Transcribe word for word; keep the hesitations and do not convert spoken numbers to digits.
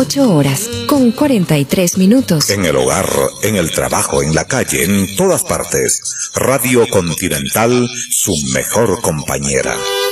ocho horas, con cuarenta y tres minutos. En el hogar, en el trabajo, en la calle, en todas partes. Radio Continental, su mejor compañera.